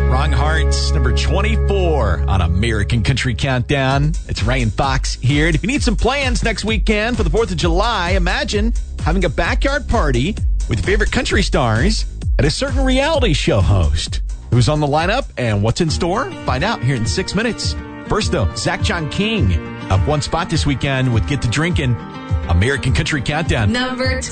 Wrong Hearts, number 24 on American Country Countdown. It's Ryan Fox here. And if you need some plans next weekend for the 4th of July, imagine having a backyard party with your favorite country stars and a certain reality show host. Who's on the lineup and what's in store? Find out here in 6 minutes. First, though, Zach John King up one spot this weekend with Get to Drinkin'. American Country Countdown. Number